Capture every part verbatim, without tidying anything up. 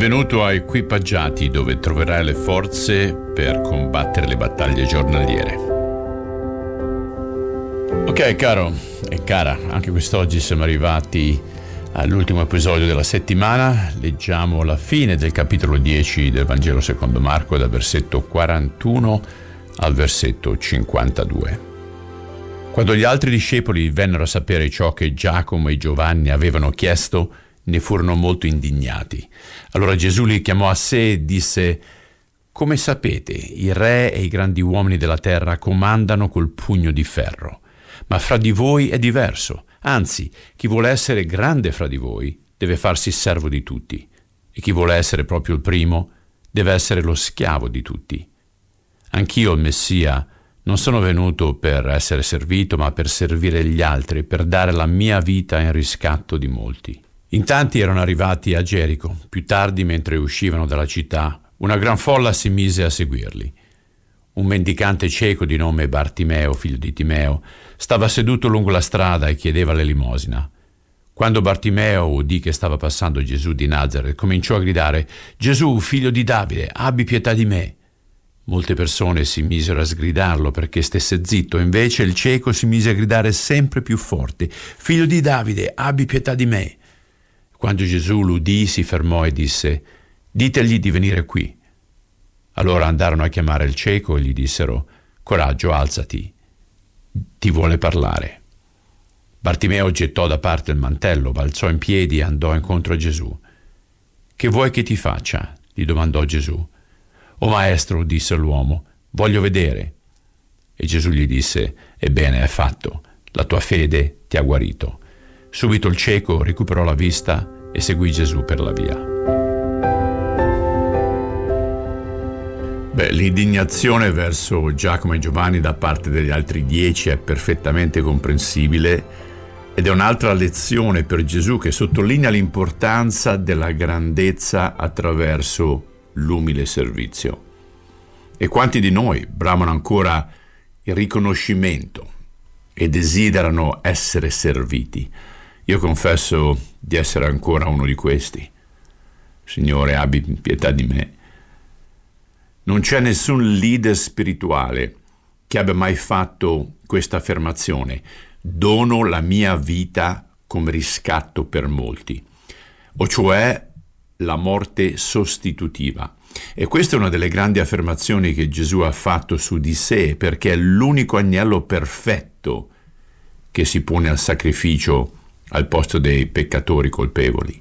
Benvenuto a Equipaggiati, dove troverai le forze per combattere le battaglie giornaliere. Ok, caro e cara, anche quest'oggi siamo arrivati all'ultimo episodio della settimana. Leggiamo la fine del capitolo dieci del Vangelo secondo Marco, dal versetto quarantuno al versetto cinquantadue. Quando gli altri discepoli vennero a sapere ciò che Giacomo e Giovanni avevano chiesto, ne furono molto indignati. Allora Gesù li chiamò a sé e disse: «Come sapete, i re e i grandi uomini della terra comandano col pugno di ferro, ma fra di voi è diverso. Anzi, chi vuole essere grande fra di voi deve farsi servo di tutti, e chi vuole essere proprio il primo deve essere lo schiavo di tutti. Anch'io, il Messia, non sono venuto per essere servito, ma per servire gli altri e per dare la mia vita in riscatto di molti». In tanti erano arrivati a Gerico. Più tardi, mentre uscivano dalla città, una gran folla si mise a seguirli. Un mendicante cieco di nome Bartimeo, figlio di Timeo, stava seduto lungo la strada e chiedeva l'elemosina. Quando Bartimeo udì che stava passando Gesù di Nazaret, cominciò a gridare: «Gesù, figlio di Davide, abbi pietà di me!» Molte persone si misero a sgridarlo perché stesse zitto, invece il cieco si mise a gridare sempre più forte: «Figlio di Davide, abbi pietà di me!» Quando Gesù l'udì, si fermò e disse: «Ditegli di venire qui». Allora andarono a chiamare il cieco e gli dissero: «Coraggio, alzati, ti vuole parlare». Bartimeo gettò da parte il mantello, balzò in piedi e andò incontro a Gesù. «Che vuoi che ti faccia?» gli domandò Gesù. «O maestro», disse l'uomo, «voglio vedere». E Gesù gli disse: «Ebbene, è fatto, la tua fede ti ha guarito». Subito il cieco recuperò la vista e seguì Gesù per la via. Beh, l'indignazione verso Giacomo e Giovanni da parte degli altri dieci è perfettamente comprensibile ed è un'altra lezione per Gesù che sottolinea l'importanza della grandezza attraverso l'umile servizio. E quanti di noi bramano ancora il riconoscimento e desiderano essere serviti? Io confesso di essere ancora uno di questi. Signore, abbi pietà di me. Non c'è nessun leader spirituale che abbia mai fatto questa affermazione: dono la mia vita come riscatto per molti, o cioè la morte sostitutiva. E questa è una delle grandi affermazioni che Gesù ha fatto su di sé, perché è l'unico agnello perfetto che si pone al sacrificio al posto dei peccatori colpevoli.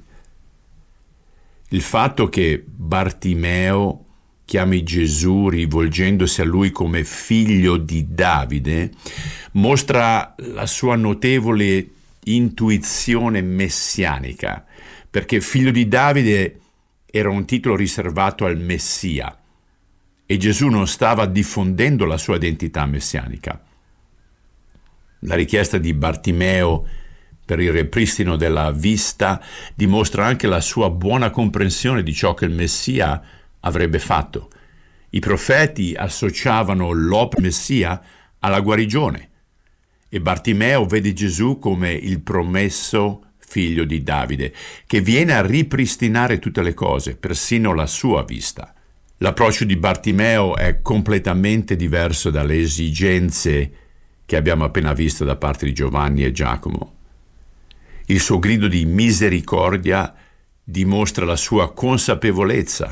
Il fatto che Bartimeo chiami Gesù rivolgendosi a lui come figlio di Davide mostra la sua notevole intuizione messianica, perché figlio di Davide era un titolo riservato al Messia e Gesù non stava diffondendo la sua identità messianica. La richiesta di Bartimeo per il ripristino della vista dimostra anche la sua buona comprensione di ciò che il Messia avrebbe fatto. I profeti associavano l'opera del Messia alla guarigione e Bartimeo vede Gesù come il promesso figlio di Davide, che viene a ripristinare tutte le cose, persino la sua vista. L'approccio di Bartimeo è completamente diverso dalle esigenze che abbiamo appena visto da parte di Giovanni e Giacomo. Il suo grido di misericordia dimostra la sua consapevolezza